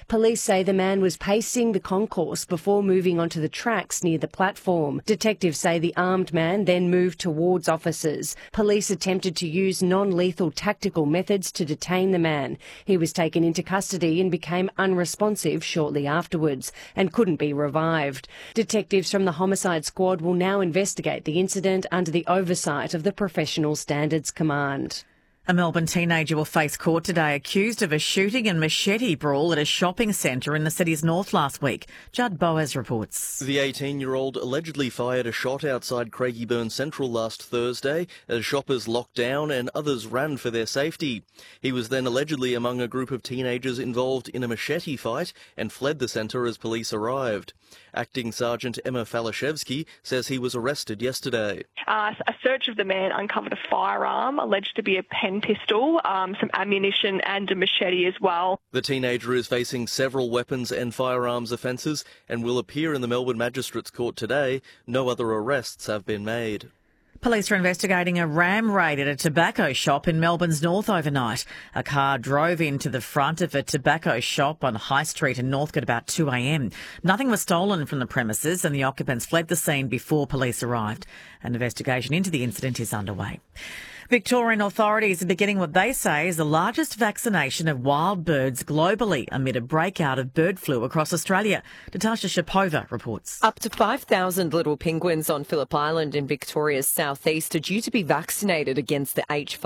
Police say the man was pacing the concourse before moving onto the tracks near the platform. Detectives say the armed man then moved towards officers. Police attempted to use non-lethal tactical methods to detain the man. He was taken into custody and became unresponsive shortly afterwards and couldn't be revived. Detectives from the Homicide Squad will now investigate the incident under the oversight of the Professional Standards Command. A Melbourne teenager will face court today accused of a shooting and machete brawl at a shopping centre in the city's north last week. Judd Boas reports. The 18-year-old allegedly fired a shot outside Craigieburn Central last Thursday as shoppers locked down and others ran for their safety. He was then allegedly among a group of teenagers involved in a machete fight and fled the centre as police arrived. Acting Sergeant Emma Falashevsky says he was arrested yesterday. A search of the man uncovered a firearm alleged to be a pen pistol, some ammunition and a machete as well. The teenager is facing several weapons and firearms offences and will appear in the Melbourne Magistrates Court today. No other arrests have been made. Police are investigating a ram raid at a tobacco shop in Melbourne's north overnight. A car drove into the front of a tobacco shop on High Street in Northcote about 2 a.m. Nothing was stolen from the premises and the occupants fled the scene before police arrived. An investigation into the incident is underway. Victorian authorities are beginning what they say is the largest vaccination of wild birds globally amid a breakout of bird flu across Australia. Natasha Shapova reports. Up to 5,000 little penguins on Phillip Island in Victoria's southeast are due to be vaccinated against the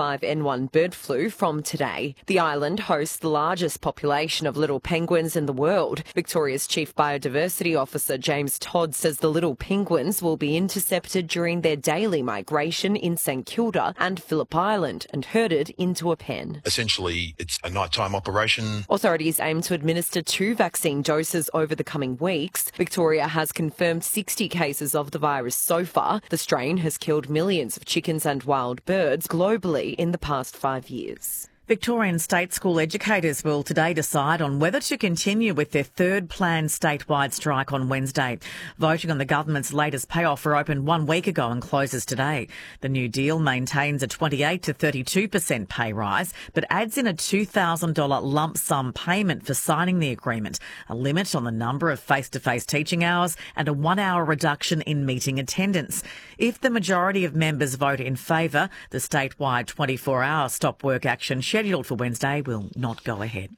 H5N1 bird flu from today. The island hosts the largest population of little penguins in the world. Victoria's Chief Biodiversity Officer James Todd says the little penguins will be intercepted during their daily migration in St Kilda and Phillip Island and herded into a pen. Essentially, it's a nighttime operation. Authorities aim to administer 2 vaccine doses over the coming weeks. Victoria has confirmed 60 cases of the virus so far. The strain has killed millions of chickens and wild birds globally in the past 5 years. Victorian state school educators will today decide on whether to continue with their third planned statewide strike on Wednesday. Voting on the government's latest pay offer opened 1 week ago and closes today. The new deal maintains a 28 to 32% pay rise, but adds in a $2,000 lump sum payment for signing the agreement, a limit on the number of face-to-face teaching hours and a 1 hour reduction in meeting attendance. If the majority of members vote in favour, the statewide 24-hour stop work action scheduled for Wednesday will not go ahead.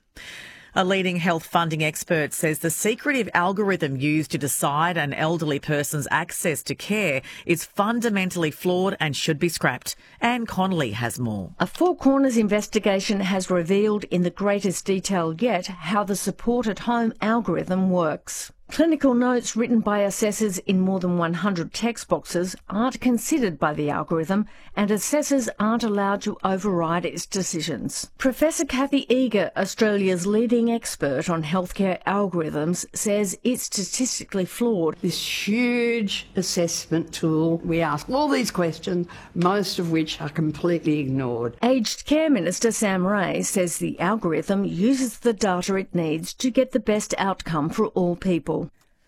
A leading health funding expert says the secretive algorithm used to decide an elderly person's access to care is fundamentally flawed and should be scrapped. Anne Connolly has more. A Four Corners investigation has revealed in the greatest detail yet how the support at home algorithm works. Clinical notes written by assessors in more than 100 text boxes aren't considered by the algorithm, and assessors aren't allowed to override its decisions. Professor Kathy Eager, Australia's leading expert on healthcare algorithms, says it's statistically flawed. This huge assessment tool, we ask all these questions, most of which are completely ignored. Aged Care Minister Sam Ray says the algorithm uses the data it needs to get the best outcome for all people.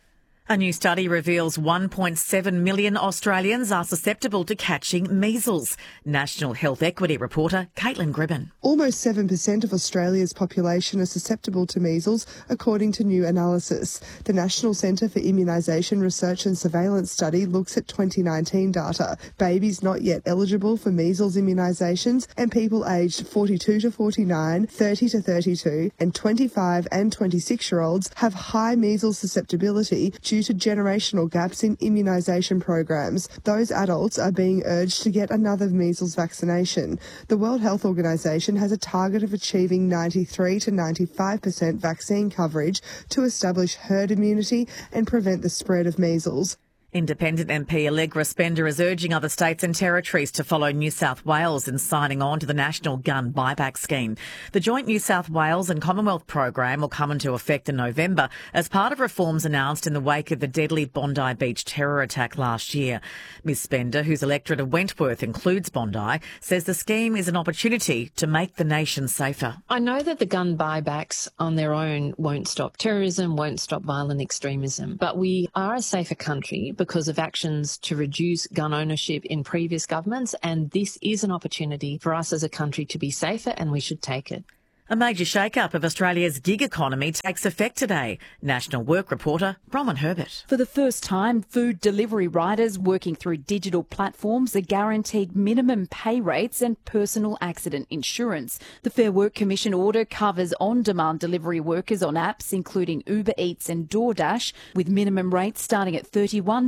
A new study reveals 1.7 million Australians are susceptible to catching measles. National Health Equity reporter Caitlin Gribben. Almost 7% of Australia's population are susceptible to measles, according to new analysis. The National Centre for Immunisation Research and Surveillance study looks at 2019 data. Babies not yet eligible for measles immunisations and people aged 42 to 49, 30 to 32 and 25 and 26-year-olds have high measles susceptibility due to generational gaps in immunisation programs. Those adults are being urged to get another measles vaccination. The World Health Organization has a target of achieving 93 to 95% vaccine coverage to establish herd immunity and prevent the spread of measles. Independent MP Allegra Spender is urging other states and territories to follow New South Wales in signing on to the National Gun Buyback Scheme. The joint New South Wales and Commonwealth program will come into effect in November as part of reforms announced in the wake of the deadly Bondi Beach terror attack last year. Ms Spender, whose electorate of Wentworth includes Bondi, says the scheme is an opportunity to make the nation safer. I know that the gun buybacks on their own won't stop terrorism, won't stop violent extremism, but we are a safer country because of actions to reduce gun ownership in previous governments, and this is an opportunity for us as a country to be safer, and we should take it. A major shake-up of Australia's gig economy takes effect today. National Work reporter Bronwyn Herbert. For the first time, food delivery riders working through digital platforms are guaranteed minimum pay rates and personal accident insurance. The Fair Work Commission order covers on-demand delivery workers on apps including Uber Eats and DoorDash, with minimum rates starting at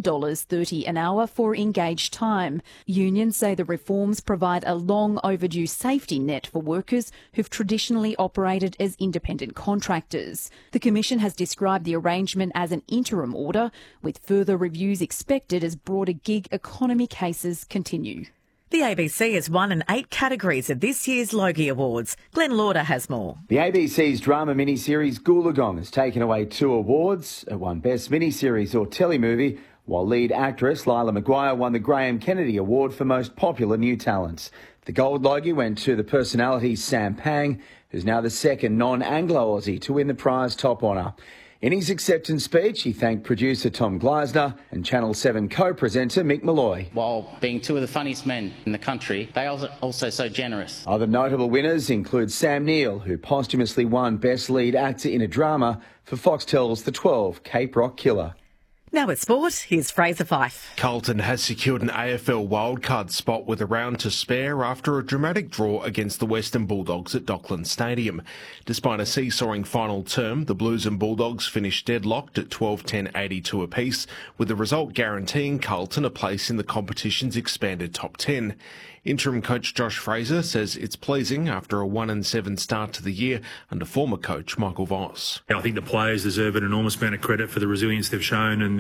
$31.30 an hour for engaged time. Unions say the reforms provide a long overdue safety net for workers who've traditionally operated as independent contractors. The Commission has described the arrangement as an interim order, with further reviews expected as broader gig economy cases continue. The ABC has won in 8 categories at this year's Logie Awards. Glenn Lauder has more. The ABC's drama miniseries Goolagong has taken away 2 awards. It won Best Miniseries or Telemovie, while lead actress Lila McGuire won the Graham Kennedy Award for Most Popular New Talent. The Gold Logie went to the personality Sam Pang, who's now the second non-Anglo-Aussie to win the prize top honour. In his acceptance speech, he thanked producer Tom Gleisner and Channel 7 co-presenter Mick Malloy. While being 2 of the funniest men in the country, they are also so generous. Other notable winners include Sam Neill, who posthumously won Best Lead Actor in a Drama for Foxtel's The 12 Cape Rock Killer. Now at sport, here's Fraser Fife. Carlton has secured an AFL wildcard spot with a round to spare after a dramatic draw against the Western Bulldogs at Docklands Stadium. Despite a seesawing final term, the Blues and Bulldogs finished deadlocked at 12-10-82 apiece, with the result guaranteeing Carlton a place in the competition's expanded top 10. Interim coach Josh Fraser says it's pleasing after a 1-7 start to the year under former coach Michael Voss. I think the players deserve an enormous amount of credit for the resilience they've shown and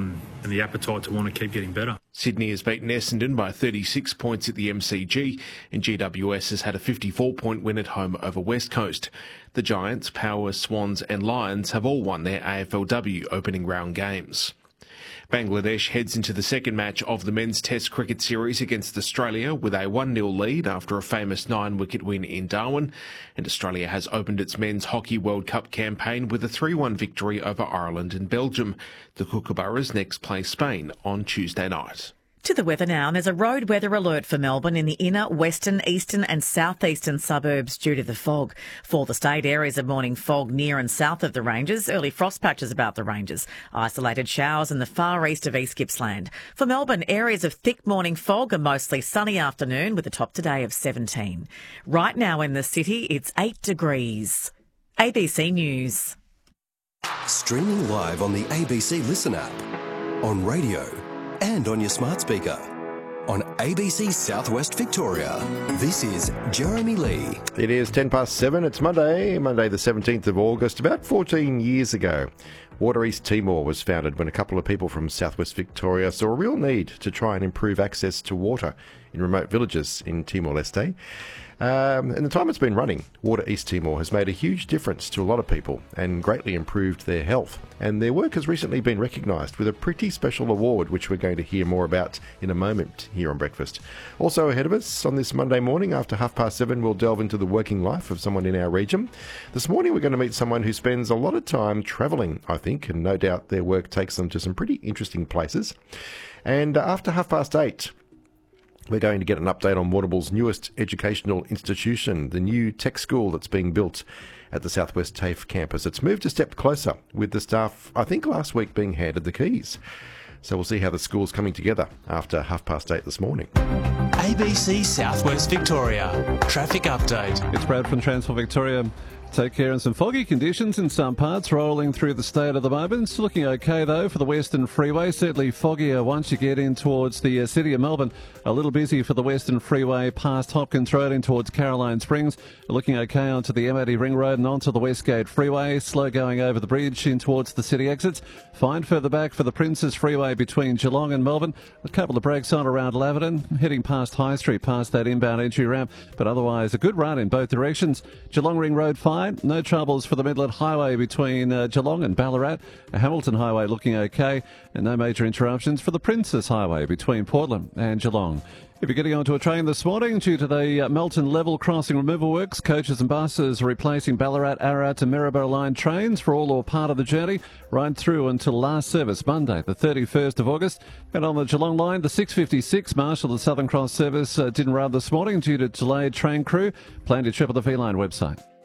the appetite to want to keep getting better. Sydney has beaten Essendon by 36 points at the MCG, and GWS has had a 54-point win at home over West Coast. The Giants, Power, Swans and Lions have all won their AFLW opening round games. Bangladesh heads into the second match of the men's Test cricket series against Australia with a 1-0 lead after a famous 9-wicket win in Darwin. And Australia has opened its Men's Hockey World Cup campaign with a 3-1 victory over Ireland and Belgium. The Kookaburras next play Spain on Tuesday night. To the weather now, and there's a road weather alert for Melbourne in the inner, western, eastern and southeastern suburbs due to the fog. For the state, areas of morning fog near and south of the ranges, early frost patches about the ranges, isolated showers in the far east of East Gippsland. For Melbourne, areas of thick morning fog, a mostly sunny afternoon with a top today of 17. Right now in the city, it's 8 degrees. ABC News. Streaming live on the ABC Listen app, on radio and on your smart speaker. On ABC Southwest Victoria, this is Jeremy Lee. It is 7:10. It's Monday the 17th of August. About 14 years ago, Water East Timor was founded when a couple of people from Southwest Victoria saw a real need to try and improve access to water in remote villages in Timor-Leste. In the time it's been running, Water East Timor has made a huge difference to a lot of people and greatly improved their health. And their work has recently been recognised with a pretty special award, which we're going to hear more about in a moment here on Breakfast. Also ahead of us on this Monday morning, after 7:30, we'll delve into the working life of someone in our region. This morning we're going to meet someone who spends a lot of time travelling, I think, and no doubt their work takes them to some pretty interesting places. And after 8:30, we're going to get an update on Warrnambool's newest educational institution, the new tech school that's being built at the Southwest TAFE campus. It's moved a step closer, with the staff, I think last week, being handed the keys. So we'll see how the school's coming together after 8:30 this morning. ABC Southwest Victoria. Traffic update. It's Brad from Transfor Victoria. Take care of some foggy conditions in some parts rolling through the state at the moment. It's looking okay though for the Western Freeway. Certainly foggier once you get in towards the city of Melbourne. A little busy for the Western Freeway past Hopkins Road in towards Caroline Springs. Looking okay onto the M80 Ring Road and onto the Westgate Freeway. Slow going over the bridge in towards the city exits. Fine further back for the Princes Freeway between Geelong and Melbourne. A couple of breaks on around Laverton. Heading past High Street past that inbound entry ramp. But otherwise a good run in both directions. Geelong Ring Road fine. No troubles for the Midland Highway between Geelong and Ballarat. Hamilton Highway looking okay. And no major interruptions for the Princes Highway between Portland and Geelong. If you're getting onto a train this morning, due to the Melton level crossing removal works, coaches and buses are replacing Ballarat, Ararat and Maryborough line trains for all or part of the journey, right through until last service, Monday, the 31st of August. And on the Geelong line, the 656 Marshall, the Southern Cross service didn't run this morning due to delayed train crew. Plan to trip at the V-Line website.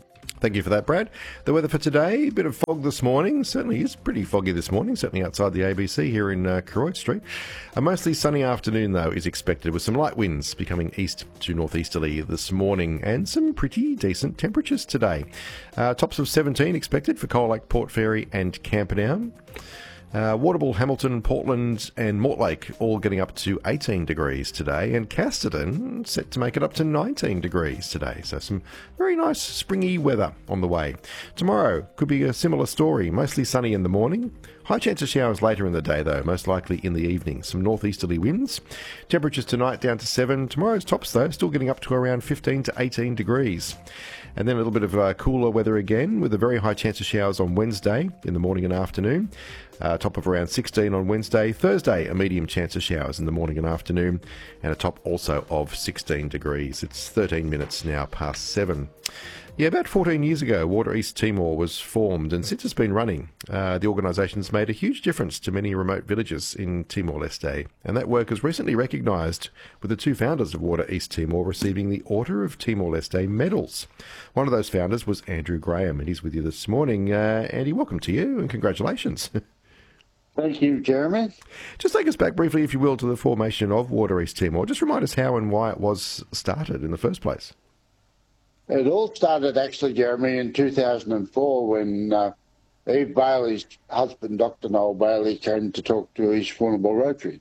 Thank you for that, Brad. The weather for today, a bit of fog this morning. Certainly is pretty foggy this morning, certainly outside the ABC here in Koroit Street. A mostly sunny afternoon, though, is expected with some light winds becoming east to northeasterly this morning and some pretty decent temperatures today. Tops of 17 expected for Coal Lake, Port Fairy and Camperdown. Waterville, Hamilton, Portland and Mortlake all getting up to 18 degrees today, and Casterton set to make it up to 19 degrees today. So some very nice springy weather on the way. Tomorrow could be a similar story, mostly sunny in the morning. High chance of showers later in the day though, most likely in the evening. Some northeasterly winds. Temperatures tonight down to 7. Tomorrow's tops though, still getting up to around 15 to 18 degrees. And then a little bit of cooler weather again with a very high chance of showers on Wednesday in the morning and afternoon. Top of around 16 on Wednesday. Thursday, a medium chance of showers in the morning and afternoon. And a top also of 16 degrees. It's 13 minutes now past 7. Yeah, about 14 years ago, Water East Timor was formed, and since it's been running, the organisation's made a huge difference to many remote villages in Timor-Leste, and that work is recently recognised with the two founders of Water East Timor receiving the Order of Timor-Leste medals. One of those founders was Andrew Graham, and he's with you this morning. Andy, welcome to you, and congratulations. Thank you, Jeremy. Just take us back briefly, if you will, to the formation of Water East Timor. Just remind us how and why it was started in the first place. It all started, actually, Jeremy, in 2004 when Eve Bailey's husband, Dr. Noel Bailey, came to talk to East Warrnambool Rotary.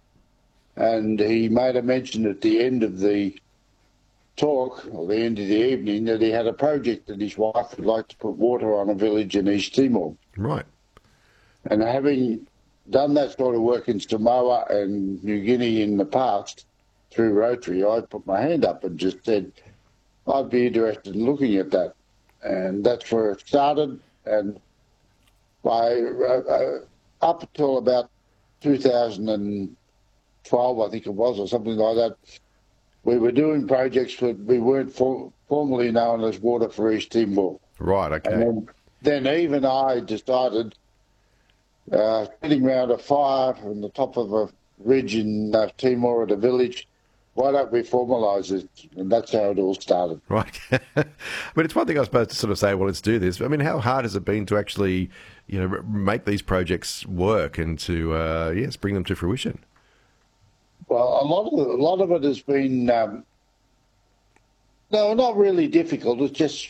And he made a mention at the end of the talk, or the end of the evening, that he had a project that his wife would like to put water on a village in East Timor. Right. And having done that sort of work in Samoa and New Guinea in the past through Rotary, I put my hand up and just said, I'd be interested in looking at that. And that's where it started. And by up until about 2012, I think it was, or something like that, we were doing projects, but we weren't formally known as Water for East Timor. Right, okay. And then Eve and I decided, sitting around a fire on the top of a ridge in Timor at a village, why don't we formalise it? And that's how it all started. Right. But it's one thing, I suppose, to sort of say, well, let's do this. I mean, how hard has it been to actually, make these projects work and to, bring them to fruition? Well, a lot of it has been, no, not really difficult. It's just,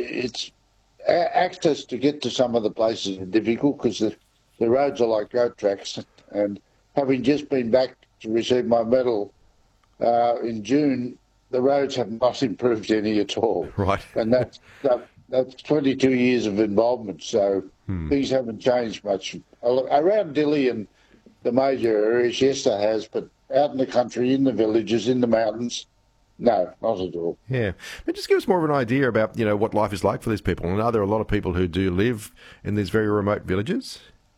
access to get to some of the places are difficult because the roads are like goat tracks. And having just been back to receive my medal in June, the roads have not improved any at all. Right. And that's 22 years of involvement, so things haven't changed much. Around Dili and the major areas, yes, there has, but out in the country, in the villages, in the mountains, no, not at all. Yeah. But just give us more of an idea about, what life is like for these people. And are there a lot of people who do live in these very remote villages?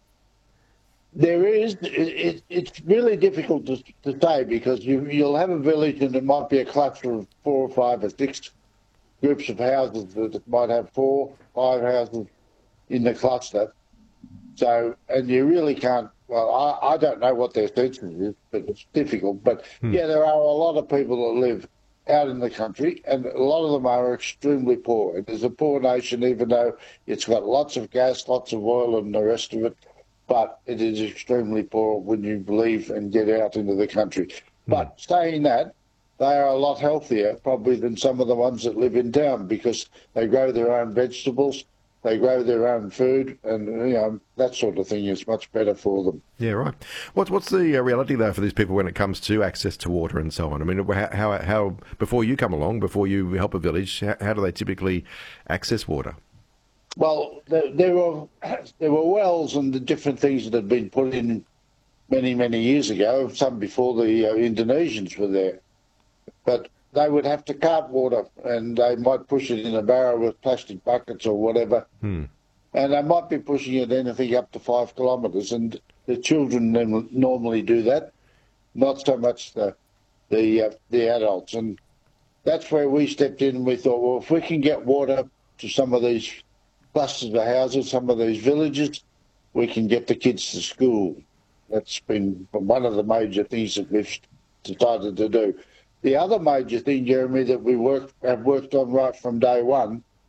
There is. It's really difficult to say because you'll have a village and it might be a cluster of 4 or 5 or 6 groups of houses that might have 4, 5 houses in the cluster. So, and you really can't, well, I don't know what their census is, but it's difficult. But yeah, there are a lot of people that live out in the country, and a lot of them are extremely poor. It is a poor nation, even though it's got lots of gas, lots of oil and the rest of it. But it is extremely poor when you leave and get out into the country. But saying that, they are a lot healthier probably than some of the ones that live in town because they grow their own vegetables, they grow their own food, and that sort of thing is much better for them. Yeah, right. What's the reality though for these people when it comes to access to water and so on? I mean, how before you come along, before you help a village, how do they typically access water? Well, there were wells and the different things that had been put in many, many years ago, some before the Indonesians were there. But they would have to cart water and they might push it in a barrow with plastic buckets or whatever. And they might be pushing it anything up to 5 kilometres. And the children normally do that, not so much the adults. And that's where we stepped in and we thought, well, if we can get water to some of these clusters of houses, some of these villages, we can get the kids to school. That's been one of the major things that we've decided to do. The other major thing, Jeremy, that we have worked on right from day one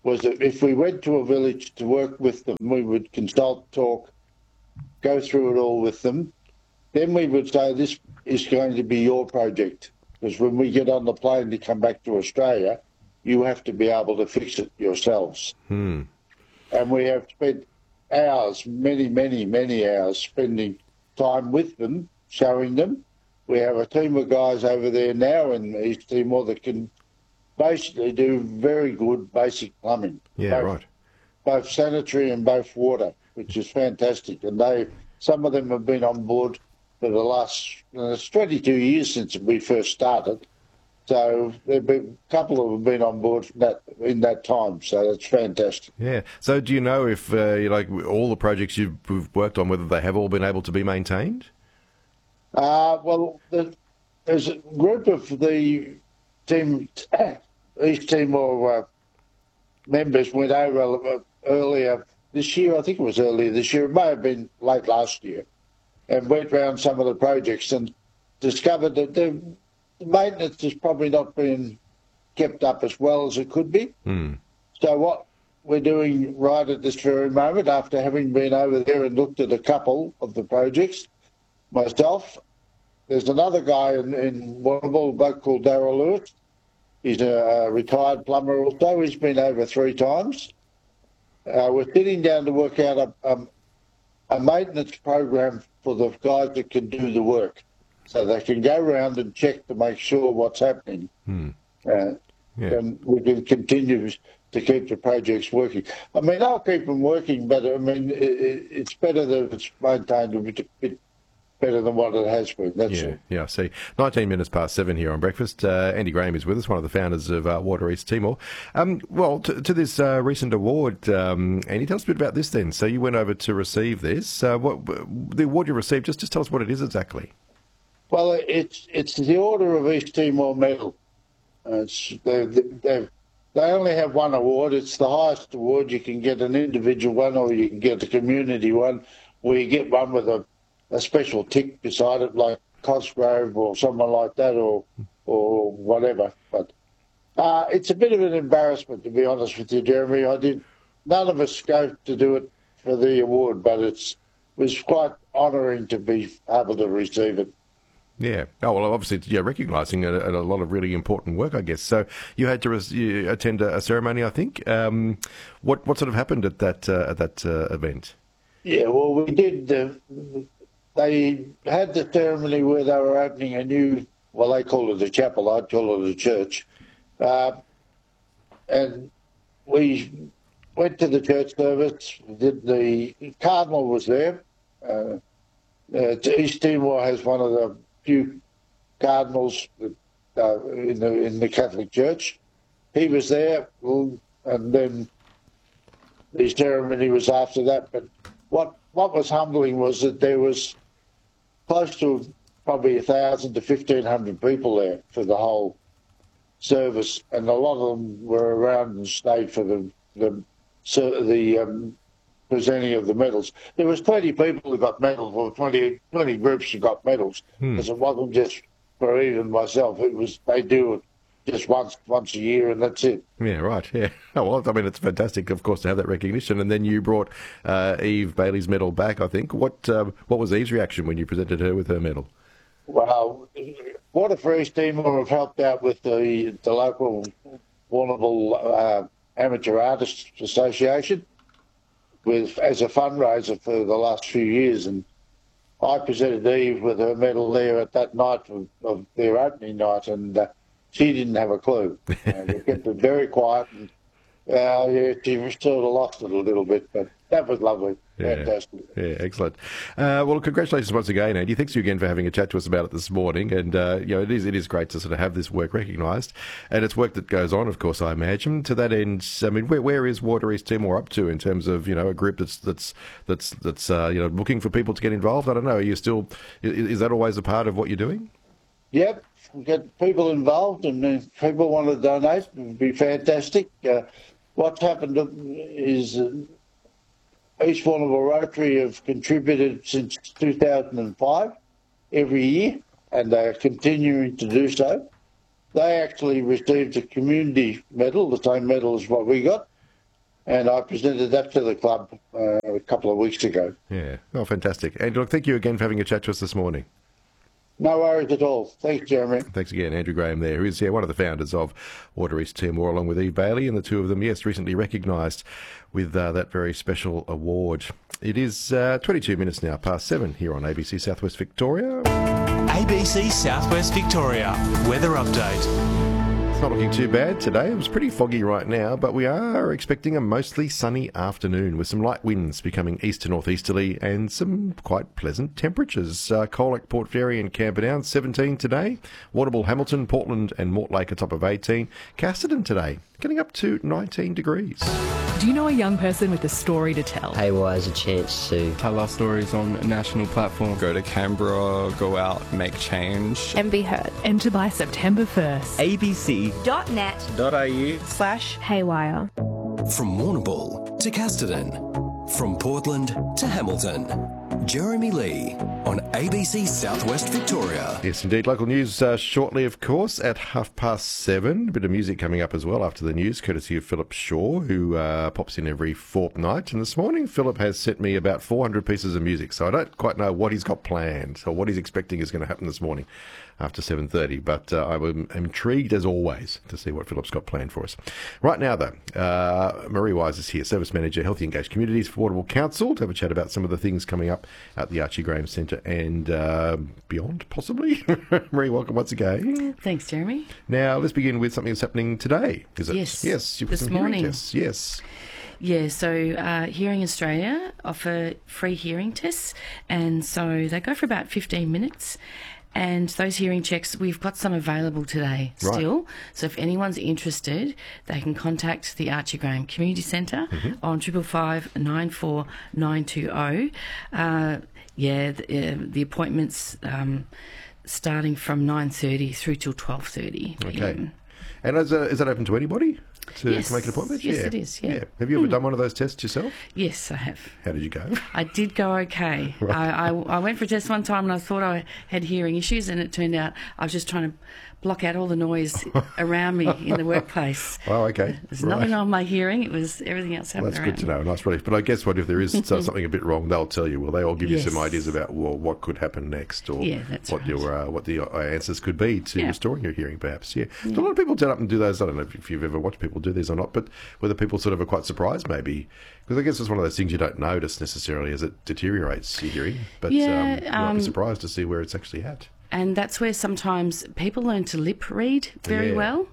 was that if we went to a village to work with them, we would consult, talk, go through it all with them. Then we would say, this is going to be your project. Because when we get on the plane to come back to Australia, you have to be able to fix it yourselves. And we have spent hours, many hours, spending time with them, showing them. We have a team of guys over there now in East Timor that can basically do very good basic plumbing. Both sanitary and both water, which is fantastic. And some of them have been on board for the last, it's 22 years since we first started. So a couple of them have been on board in that time. So that's fantastic. Yeah. So do you know if, all the projects you've worked on, whether they have all been able to be maintained? Well, there's a group of the East Timor members went over earlier this year. I think it was earlier this year. It may have been late last year, and went round some of the projects and discovered that the maintenance has probably not been kept up as well as it could be. So what we're doing right at this very moment, after having been over there and looked at a couple of the projects, myself, there's another guy in Warrnambool, a bloke called Darryl Lewis. He's a retired plumber also. He's been over 3 times. We're sitting down to work out a maintenance program for the guys that can do the work, so they can go around and check to make sure what's happening. And we can continue to keep the projects working. I mean, I'll keep them working, but I mean, it's better that it's maintained a bit better than what it has been. That's all. Yeah, I see. 19 minutes past 7 here on Breakfast. Andy Graham is with us, one of the founders of Water East Timor. Well, to this recent award, Andy, tell us a bit about this then. So you went over to receive this. The award you received, just tell us what it is exactly. Well, it's the Order of East Timor Medal. They only have one award. It's the highest award. You can get an individual one or you can get a community one, where you get one with a special tick beside it, like Cosgrove or someone like that, or whatever. But it's a bit of an embarrassment, to be honest with you, Jeremy. None of us go to do it for the award, but it was quite honouring to be able to receive it. Yeah. Oh, well, obviously, recognising a lot of really important work, I guess. So you had to attend a ceremony, I think. What sort of happened at that event? Yeah, well, we did. They had the ceremony where they were opening a new, well, they call it a chapel, I'd call it a church. And we went to the church service. The Cardinal was there. East Timor has one of the few cardinals in the Catholic Church. He was there, and then the ceremony was after that. But what was humbling was that there was close to probably 1,000 to 1,500 people there for the whole service, and a lot of them were around and stayed for the presenting of the medals. There was 20 people who got medals, or 20 groups who got medals, because it wasn't just for even myself. They do it just once a year, and that's it. Yeah, right. Yeah. Oh, well, I mean, it's fantastic, of course, to have that recognition. And then you brought Eve Bailey's medal back, I think. What was Eve's reaction when you presented her with her medal? Well, Water for East Timor have helped out with the local Warrnambool Amateur Artists Association as a fundraiser for the last few years, and I presented Eve with her medal there at that night of their opening night, and she didn't have a clue. They kept it very quiet, and she sort of lost it a little bit, but that was lovely. Fantastic. Yeah, excellent. Well, congratulations once again, Andy. Thanks to you again for having a chat to us about it this morning. And it is great to sort of have this work recognised, and it's work that goes on, of course, I imagine. To that end, I mean, where is Water East Timor up to in terms of a group that's looking for people to get involved? I don't know. Are you still? Is that always a part of what you're doing? Yep. Get people involved, and if people want to donate, it would be fantastic. What's happened is East Warrnambool Rotary have contributed since 2005 every year, and they are continuing to do so. They actually received a community medal, the same medal as what we got, and I presented that to the club a couple of weeks ago. Yeah. Oh, fantastic. And look, thank you again for having a chat to us this morning. No worries at all. Thanks, Jeremy. Thanks again, Andrew Graham there, who is one of the founders of Water East Timor, along with Eve Bailey, and the two of them, recently recognised with that very special award. It is 22 minutes now past 7 here on ABC Southwest Victoria. ABC Southwest Victoria weather update. It's not looking too bad today. It was pretty foggy right now, but we are expecting a mostly sunny afternoon with some light winds becoming east to northeasterly and some quite pleasant temperatures. Colac, Port Fairy and Camperdown 17 today. Warrnambool, Hamilton, Portland and Mortlake a top of 18. Casterton today getting up to 19 degrees. Do you know a young person with a story to tell? Haywire is a chance to tell our stories on a national platform. Go to Canberra, go out, make change. And be heard. Enter by September 1st. abc.net.au/haywire. From Warrnambool to Casterton, from Portland to Hamilton. Jeremy Lee on ABC Southwest Victoria. Yes, indeed. Local news shortly, of course, at 7:30. A bit of music coming up as well after the news, courtesy of Philip Shaw, who pops in every fortnight. And this morning, Philip has sent me about 400 pieces of music, so I don't quite know what he's got planned or what he's expecting is going to happen this morning after 7:30. But I'm intrigued, as always, to see what Philip's got planned for us. Right now, though, Marie Wise is here, Service Manager, Healthy Engaged Communities for Warrnambool Council, to have a chat about some of the things coming up at the Archie Graham Centre and beyond, possibly. Marie, welcome once again. Thanks, Jeremy. Now, let's begin with something that's happening today, is it? Yes. Yes, you've got this some morning. hearing tests. Yes. Yeah, so Hearing Australia offer free hearing tests, and so they go for about 15 minutes. And those hearing checks, we've got some available today still. Right. So if anyone's interested, they can contact the Archie Graham Community Centre on 555 94 920. The appointments starting from 9:30 through till 12:30 p.m. Okay. And is that open to anybody to make an appointment? Yes, it is, yeah. Have you ever done one of those tests yourself? Yes, I have. How did you go? I did go okay. Right. I went for a test one time and I thought I had hearing issues, and it turned out I was just trying to block out all the noise around me in the workplace. Oh, okay. There's nothing on my hearing. It was everything else happening around. That's good to know. Nice relief. But I guess if there is something a bit wrong, they'll tell you. Will they all give you some ideas about what could happen next, or what the answers could be to restoring your hearing, perhaps? Yeah. So a lot of people turn up and do those. I don't know if you've ever watched people do these or not, but whether people sort of are quite surprised, maybe, because I guess it's one of those things you don't notice necessarily as it deteriorates your hearing. But you might be surprised to see where it's actually at. And that's where sometimes people learn to lip read very well.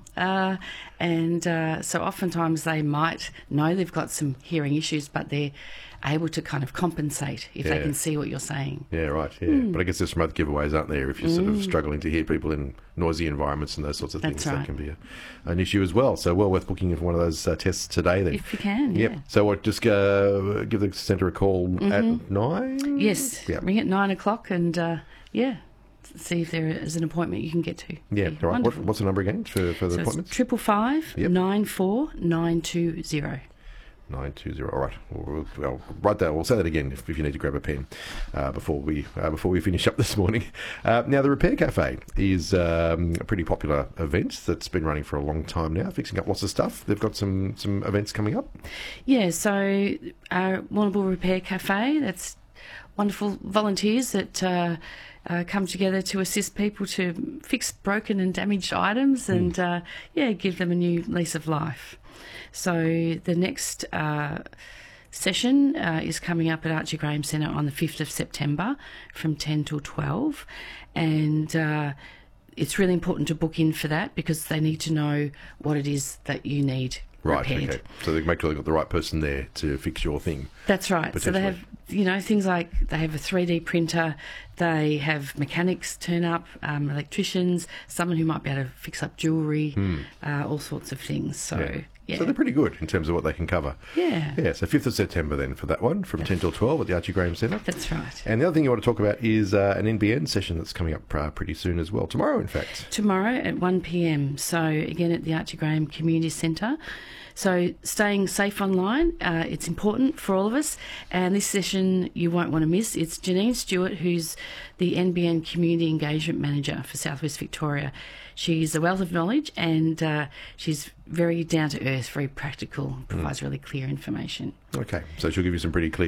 So oftentimes they might know they've got some hearing issues, but they're able to kind of compensate if they can see what you're saying. Yeah, right, yeah. But I guess there's some other giveaways, aren't there, if you're sort of struggling to hear people in noisy environments and those sorts of things. That can be an issue as well. So well worth booking in for one of those tests today then. If you can, Yep. So what, just give the centre a call at 9? Yes, ring at 9 o'clock and, see if there is an appointment you can get to. Yeah, all right. What's the number again for the appointments? 555 94 920. 920. All right. We'll write that. We'll say that again if you need to grab a pen before we finish up this morning. Now, the Repair Cafe is a pretty popular event that's been running for a long time now, fixing up lots of stuff. They've got some events coming up. Yeah. So Warrnambool Repair Cafe. That's wonderful volunteers that come together to assist people to fix broken and damaged items and give them a new lease of life. So the next session is coming up at Archie Graham Centre on the 5th of September from 10 till 12, and it's really important to book in for that because they need to know what it is that you need repaired. Okay. So they make sure they've got the right person there to fix your thing. That's right. So they have, things like they have a 3D printer, they have mechanics turn up, electricians, someone who might be able to fix up jewellery, all sorts of things. So, So they're pretty good in terms of what they can cover. Yeah. Yeah, so 5th of September then for that one, from 10 till 12 at the Archie Graham Centre. That's right. And the other thing you want to talk about is an NBN session that's coming up pretty soon as well. Tomorrow, in fact. Tomorrow at 1 p.m. So, again, at the Archie Graham Community Centre. So staying safe online, it's important for all of us. And this session you won't want to miss. It's Janine Stewart, who's the NBN Community Engagement Manager for South West Victoria. She's a wealth of knowledge, and she's very down to earth, very practical, provides really clear information. Okay, so she'll give you some pretty clear